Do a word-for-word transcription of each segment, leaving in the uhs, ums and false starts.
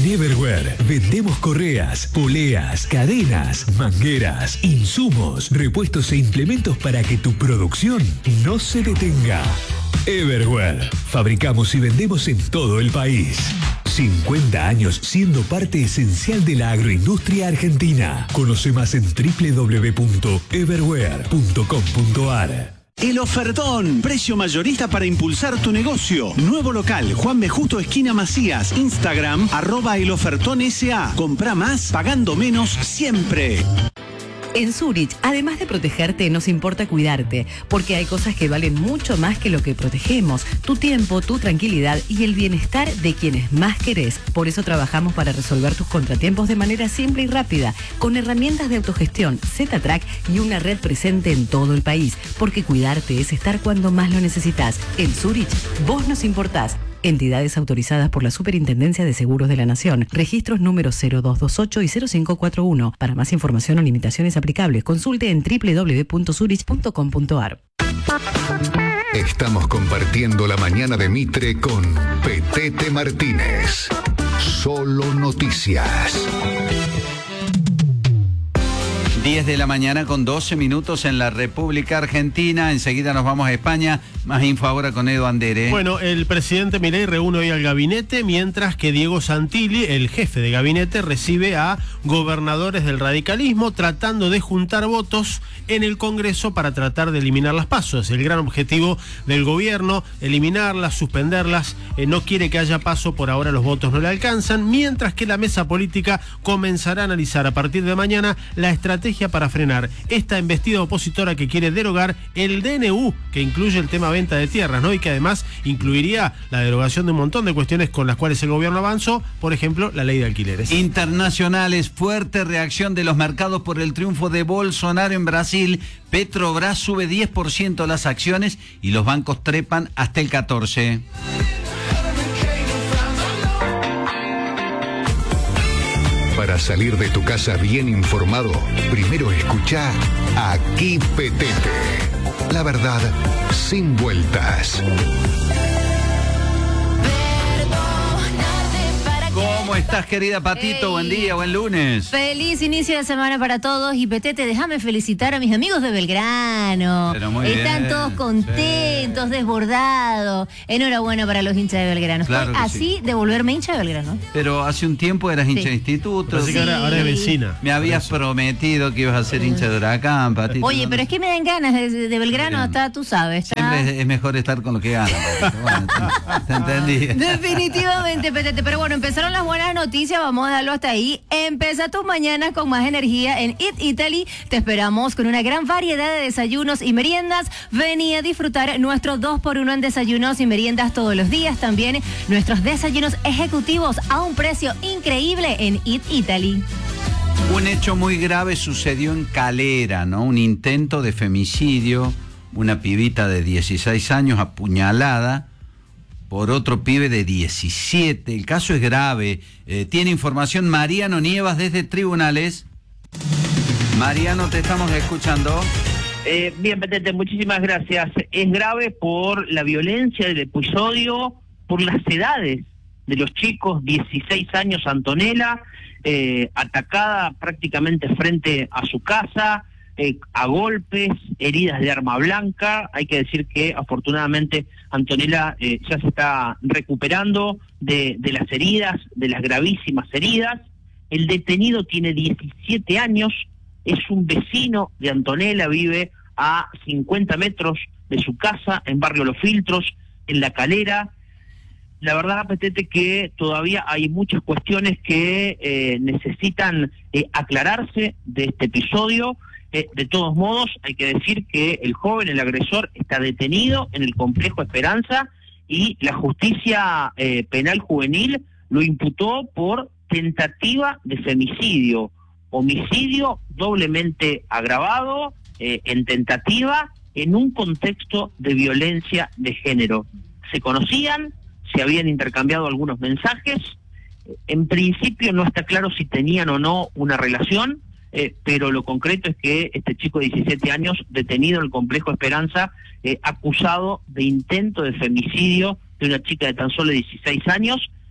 Everware vendemos correas, poleas, cadenas, mangueras, insumos, repuestos e implementos para que tu producción no se detenga. Everware. Fabricamos y vendemos en todo el país. cincuenta años siendo parte esencial de la agroindustria argentina. Conoce más en doble u doble u doble u punto everware punto com punto ar. El ofertón, precio mayorista para impulsar tu negocio. Nuevo local, Juan B. Justo, esquina Macías. Instagram, arroba el ofertón S A. Comprá más, pagando menos, siempre. En Zurich, además de protegerte, nos importa cuidarte, porque hay cosas que valen mucho más que lo que protegemos: tu tiempo, tu tranquilidad y el bienestar de quienes más querés. Por eso trabajamos para resolver tus contratiempos de manera simple y rápida, con herramientas de autogestión, Z-Track y una red presente en todo el país, porque cuidarte es estar cuando más lo necesitas. En Zurich, vos nos importás. Entidades autorizadas por la Superintendencia de Seguros de la Nación. Registros números cero dos dos ocho y cero cinco cuatro uno. Para más información o limitaciones aplicables, consulte en doble u doble u doble u punto zurich punto com punto ar. Estamos compartiendo la mañana de Mitre con Petete Martínez. Solo noticias. diez de la mañana con doce minutos en la República Argentina. Enseguida nos vamos a España. Más info ahora con Edo Andere. Bueno, el presidente Milei reúne hoy al gabinete, mientras que Diego Santilli, el jefe de gabinete, recibe a gobernadores del radicalismo, tratando de juntar votos en el Congreso para tratar de eliminar las PASO. El gran objetivo del gobierno, eliminarlas, suspenderlas. Eh, no quiere que haya PASO, por ahora los votos no le alcanzan, mientras que la mesa política comenzará a analizar a partir de mañana la estrategia para frenar esta embestida opositora que quiere derogar el D N U, que incluye el tema venta de tierras, ¿no? Y que además incluiría la derogación de un montón de cuestiones con las cuales el gobierno avanzó, por ejemplo, la ley de alquileres. Internacionales, fuerte reacción de los mercados por el triunfo de Bolsonaro en Brasil. Petrobras sube diez por ciento las acciones y los bancos trepan hasta el catorce por ciento. Para salir de tu casa bien informado, primero escucha Aquí Petete. La verdad sin vueltas. ¿Cómo estás, querida Patito? Hey. Buen día, buen lunes. Feliz inicio de semana para todos. Y Petete, déjame felicitar a mis amigos de Belgrano. Pero muy Están bien, todos contentos, sí. desbordados. Enhorabuena para los hinchas de Belgrano. Claro Estoy así sí. de volverme hincha de Belgrano. Pero hace un tiempo eras hincha sí. de instituto. Así que ahora, ahora es vecina. Me habías prometido que ibas a ser hincha de Huracán, Patito. Oye, ¿no? pero es que me dan ganas de, de Belgrano, hasta tú sabes. ¿está? Siempre es, es mejor estar con lo que ganan. Bueno, te, te entendí. Definitivamente, Petete. Pero bueno, empezaron las buenas noticias. Vamos a darlo hasta ahí. Empieza tus mañanas con más energía en Eat Italy. Te esperamos con una gran variedad de desayunos y meriendas. Vení a disfrutar nuestro dos por uno en desayunos y meriendas todos los días. También nuestros desayunos ejecutivos a un precio increíble en Eat Italy. Un hecho muy grave sucedió en Calera, ¿no? Un intento de femicidio. Una pibita de dieciséis años apuñalada por otro pibe de diecisiete. El caso es grave. Eh, tiene información Mariano Nievas desde Tribunales. Mariano, te estamos escuchando. Eh, bien, Petete, muchísimas gracias. Es grave por la violencia del episodio, por las edades de los chicos. Dieciséis años Antonella, eh, atacada prácticamente frente a su casa, Eh, a golpes, heridas de arma blanca. Hay que decir que afortunadamente Antonella eh, ya se está recuperando de, de las heridas, de las gravísimas heridas. El detenido tiene diecisiete años, es un vecino de Antonella, vive a cincuenta metros de su casa en Barrio Los Filtros, en La Calera. La verdad, Petete, que todavía hay muchas cuestiones que eh, necesitan eh, aclararse de este episodio. Eh, de todos modos, hay que decir que el joven, el agresor, está detenido en el complejo Esperanza y la justicia eh, penal juvenil lo imputó por tentativa de femicidio, homicidio doblemente agravado eh, en tentativa en un contexto de violencia de género. Se conocían, se habían intercambiado algunos mensajes. En principio no está claro si tenían o no una relación. Eh, pero lo concreto es que este chico de diecisiete años, detenido en el complejo Esperanza, eh, acusado de intento de femicidio de una chica de tan solo dieciséis años,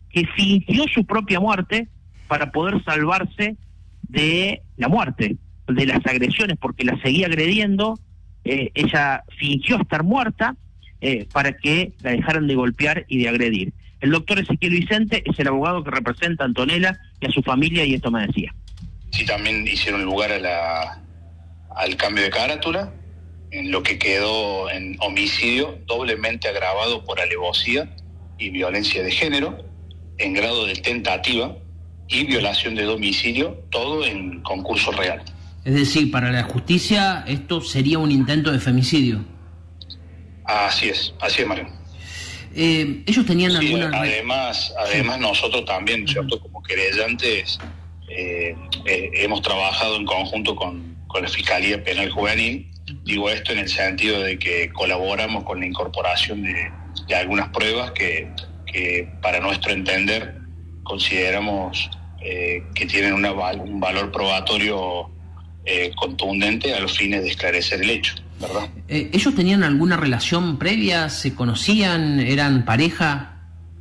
que fingió su propia muerte para poder salvarse de la muerte, de las agresiones, porque la seguía agrediendo. Eh, ella fingió estar muerta eh, para que la dejaran de golpear y de agredir. El doctor Ezequiel Vicente es el abogado que representa a Antonella y a su familia, y esto me decía. Sí, también hicieron lugar a la, al cambio de carátula, en lo que quedó en homicidio doblemente agravado por alevosía y violencia de género, en grado de tentativa y violación de domicilio, todo en concurso real. Es decir, para la justicia esto sería un intento de femicidio. Así es, así es, Mario. Eh, ¿Ellos tenían sí, alguna...? Además, además nosotros también, ¿cierto? Como querellantes, eh, eh, hemos trabajado en conjunto con, con la Fiscalía Penal Juvenil. Digo esto en el sentido de que colaboramos con la incorporación de, de algunas pruebas que, que para nuestro entender consideramos eh, que tienen una, un valor probatorio eh, contundente a los fines de esclarecer el hecho, ¿verdad? Eh, ¿Ellos tenían alguna relación previa? ¿Se conocían? ¿Eran pareja?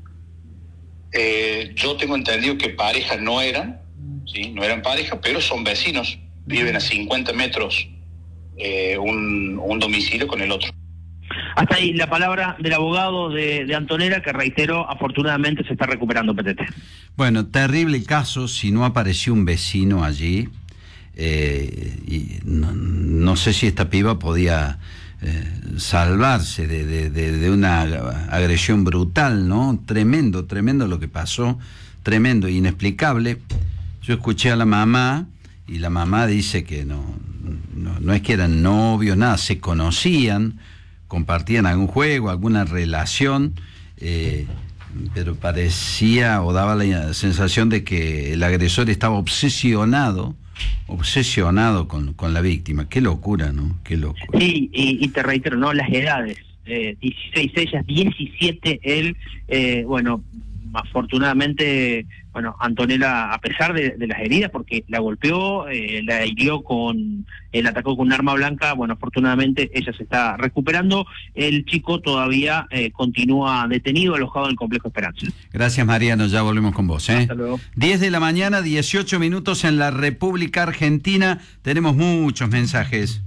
Eh, yo tengo entendido que pareja no eran, ¿sí? No eran pareja, pero son vecinos, viven a cincuenta metros eh, un, un domicilio con el otro. Hasta ahí la palabra del abogado de, de Antonella, que reitero, afortunadamente se está recuperando, P T T. Bueno, terrible caso, si no apareció un vecino allí, eh, y no, no sé si esta piba podía eh, salvarse de, de, de, de una agresión brutal, ¿no? Tremendo, tremendo lo que pasó, tremendo, inexplicable. Yo escuché a la mamá, y la mamá dice que no, no, no es que eran novios, nada, se conocían, compartían algún juego, alguna relación, eh, pero parecía o daba la sensación de que el agresor estaba obsesionado, obsesionado con, con la víctima. Qué locura, ¿no? Qué locura. Sí, y, y te reitero, ¿no? Las edades, eh, dieciséis ellas, diecisiete él, eh, bueno, afortunadamente, bueno, Antonella, a pesar de, de las heridas, porque la golpeó, eh, la hirió con, eh, la atacó con un arma blanca, bueno, afortunadamente ella se está recuperando. El chico todavía eh, continúa detenido, alojado en el Complejo Esperanza. Gracias, Mariano, ya volvemos con vos, ¿eh? Hasta luego. diez de la mañana, dieciocho minutos en la República Argentina. Tenemos muchos mensajes.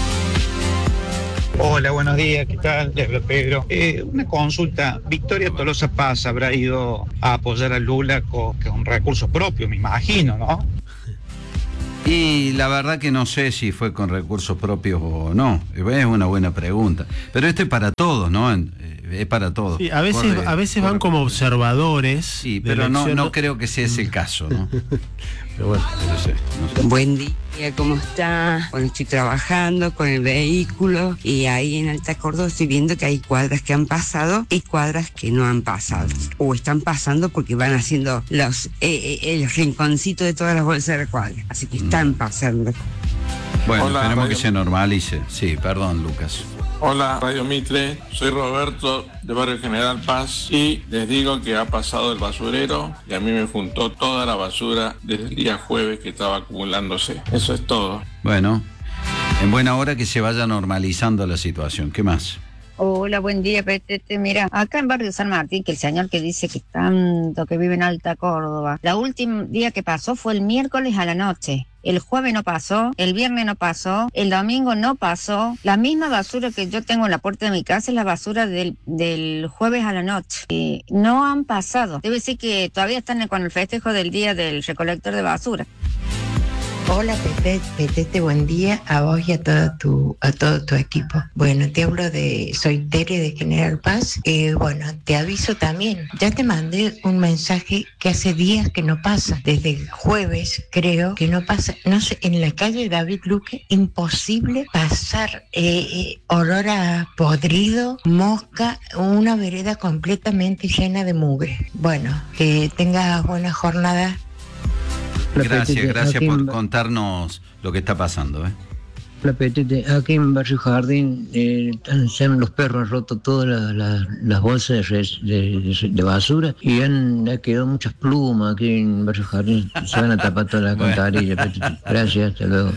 Hola, buenos días, ¿qué tal? Les habla Pedro. Eh, una consulta, Victoria Tolosa Paz habrá ido a apoyar a Lula con, con recursos propios, me imagino, ¿no? Y la verdad que no sé si fue con recursos propios o no, es una buena pregunta. Pero esto es para todos, ¿no? Es para todos. Sí, a veces, corre, a veces van como observadores. Sí, pero no, no creo que sea ese el caso, ¿no? Pero bueno, no sé, no sé. Buen día, ¿cómo está? Bueno, estoy trabajando con el vehículo y ahí en Alta Córdoba estoy viendo que hay cuadras que han pasado y cuadras que no han pasado. O están pasando porque van haciendo los eh, eh, el rinconcito de todas las bolsas de cuadras. Así que están pasando. Bueno, Hola, esperemos Radio... que se normalice. Sí, perdón, Lucas. Hola, Radio Mitre, soy Roberto de Barrio General Paz y les digo que ha pasado el basurero y a mí me juntó toda la basura desde el día jueves que estaba acumulándose. Eso es todo. Bueno, en buena hora que se vaya normalizando la situación. ¿Qué más? Hola, buen día, P T T. Mira, acá en Barrio San Martín, que el señor que dice que tanto que vive en Alta Córdoba, la última día que pasó fue el miércoles a la noche. El jueves no pasó, el viernes no pasó, el domingo no pasó. La misma basura que yo tengo en la puerta de mi casa es la basura del, del jueves a la noche. Y no han pasado. Debe ser que todavía están con el festejo del día del recolector de basura. Hola Pepe, Petete, buen día a vos y a todo tu, a todo tu equipo. Bueno, te hablo de, soy Tere de General Paz. Eh, bueno, te aviso también, ya te mandé un mensaje que hace días que no pasa, desde el jueves creo que no pasa, no sé, en la calle David Luque, imposible pasar, eh, eh, olor a podrido, mosca, una vereda completamente llena de mugre. Bueno, que tengas buena jornada. Gracias, gracias por contarnos lo que está pasando, ¿eh? La Petete, aquí en Barrio Jardín eh, se han, los perros han roto todas la, la, las bolsas de, de, de basura y han, han quedado muchas plumas aquí en Barrio Jardín. Se van a tapar todas las alcantarillas. Petete. Gracias, hasta luego.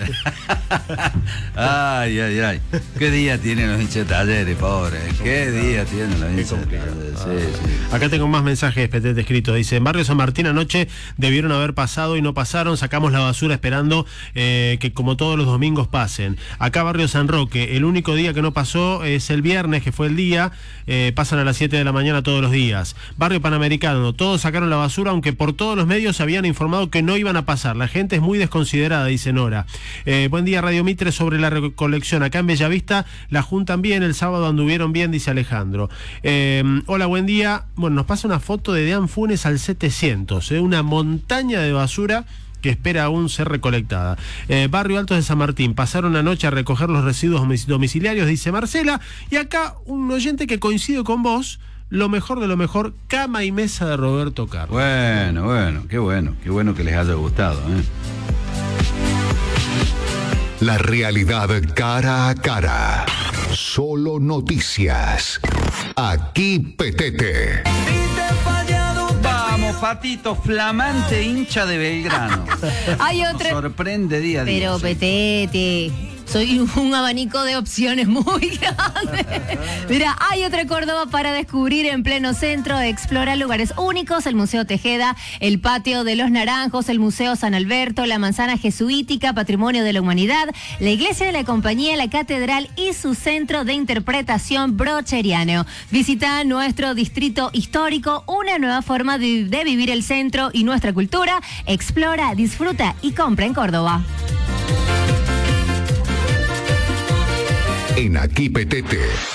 Ay, ay, ay. ¿Qué día tienen los hinchas de Talleres, pobre? ¿Qué día tienen los hinchas de Talleres? Sí, sí. Acá tengo más mensajes, Petete, escritos. Dice, en Barrio San Martín anoche debieron haber pasado y no pasaron. Sacamos la basura esperando eh, que como todos los domingos pasen. Acá Barrio San Roque, el único día que no pasó es el viernes, que fue el día. Eh, pasan a las siete de la mañana todos los días. Barrio Panamericano, todos sacaron la basura, aunque por todos los medios habían informado que no iban a pasar. La gente es muy desconsiderada, dice Nora. Eh, buen día, Radio Mitre, sobre la recolección. Acá en Bellavista la juntan bien, el sábado anduvieron bien, dice Alejandro. Eh, hola, buen día. Bueno, nos pasa una foto de Deán Funes al setecientos, eh, una montaña de basura que espera aún ser recolectada. Eh, Barrio Altos de San Martín, pasaron anoche a recoger los residuos domiciliarios, dice Marcela, y acá un oyente que coincide con vos, lo mejor de lo mejor, cama y mesa de Roberto Carlos. Bueno, bueno, qué bueno, qué bueno que les haya gustado, ¿eh? La realidad cara a cara. Solo noticias. Aquí Petete. Vamos, Patito, flamante hincha de Belgrano. Hay otra. Nos sorprende día a día. Pero, sí. Petete, soy un abanico de opciones muy grande. Mira, hay otra Córdoba para descubrir en pleno centro. Explora lugares únicos, el Museo Tejeda, el Patio de los Naranjos, el Museo San Alberto, la Manzana Jesuítica, Patrimonio de la Humanidad, la Iglesia de la Compañía, la Catedral y su Centro de Interpretación Brocheriano. Visita nuestro distrito histórico, una nueva forma de, de vivir el centro y nuestra cultura. Explora, disfruta y compra en Córdoba. En Aquí Petete.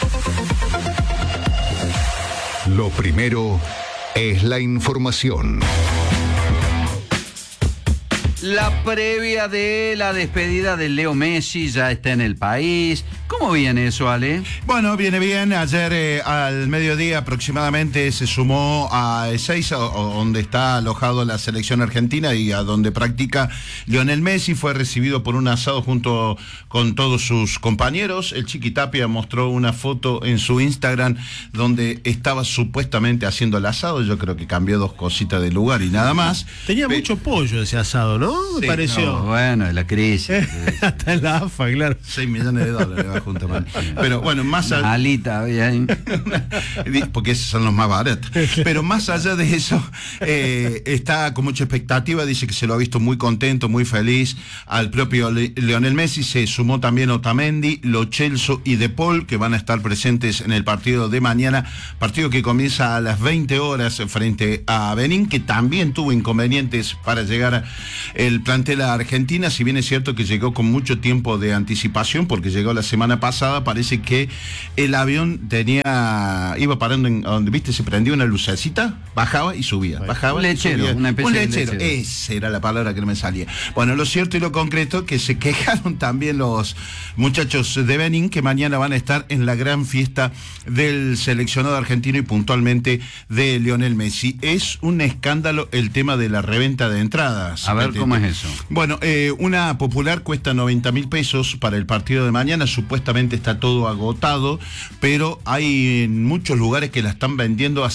Lo primero es la información. La previa de la despedida de Leo Messi ya está en el país. ¿Cómo viene eso, Ale? Bueno, viene bien. Ayer eh, al mediodía aproximadamente se sumó a Ezeiza, donde está alojado la selección argentina y a donde practica Lionel Messi. Fue recibido por un asado junto con todos sus compañeros. El Chiqui Tapia mostró una foto en su Instagram donde estaba supuestamente haciendo el asado. Yo creo que cambió dos cositas de lugar y nada más. Tenía Pe- mucho pollo ese asado, ¿no? Me Sí, pareció. No, bueno, de la crisis. Hasta en la A F A, claro. seis millones de dólares va junto, man. Pero bueno, más allá. Alita, bien. Porque esos son los más baratos. Pero más allá de eso, eh, está con mucha expectativa. Dice que se lo ha visto muy contento, muy feliz. Al propio Le- Lionel Messi se sumó también Otamendi, Lo Celso y De Paul, que van a estar presentes en el partido de mañana. Partido que comienza a las veinte horas frente a Benín, que también tuvo inconvenientes para llegar el plantel a Argentina. Si bien es cierto que llegó con mucho tiempo de anticipación, porque llegó la semana pasada, parece que el avión tenía iba parando en donde, viste, se prendía una lucecita, bajaba y subía, bajaba Un lechero, y subía. una especie un de lechero. lechero. Esa era la palabra que no me salía. Bueno, lo cierto y lo concreto que se quejaron también los muchachos de Benín, que mañana van a estar en la gran fiesta del seleccionado argentino y puntualmente de Lionel Messi. Es un escándalo el tema de la reventa de entradas. A ver, Petete. ¿cómo es eso? Bueno, eh, una popular cuesta noventa mil pesos para el partido de mañana. Supuestamente está todo agotado, pero hay en muchos lugares que la están vendiendo a